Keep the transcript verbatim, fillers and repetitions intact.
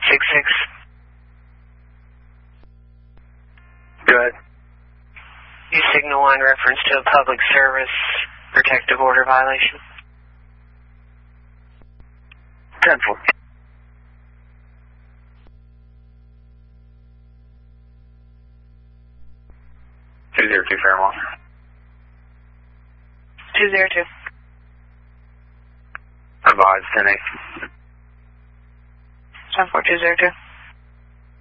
six six. Good. Use signal line reference to a public service protective order violation. ten four. two zero two Fairmont. two zero two. Advise ten eight. ten four two zero two.